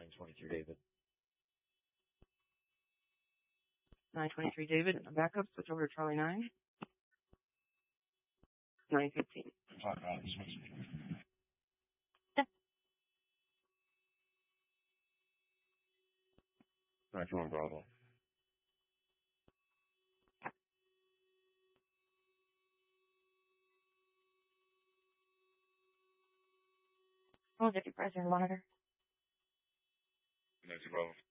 923 David. 923 David, backup, switch over to Charlie 9. 915. Talk about it, switch. Yeah. 921 Bravo. What was it, your president monitor? 92 Bravo.